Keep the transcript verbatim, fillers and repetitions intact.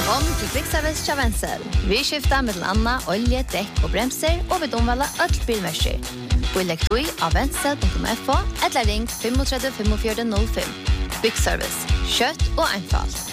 Velkommen til Kvickservice til Wenzel. Vi skifter mellom Anna, olje, dekk og bremser, og vi domvalger alt bilmersker. Og legg du i av wenzel punktum f o eller ring fem tre fem fire null fem. Kvickservice. Kjøtt og einfalt.